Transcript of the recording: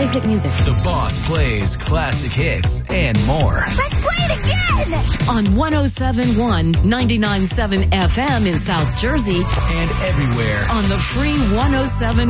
Save Hit Music. The Boss plays classic hits and more. Let's play it again! On 107.1, 99.7 FM in South Jersey. And everywhere On the free 107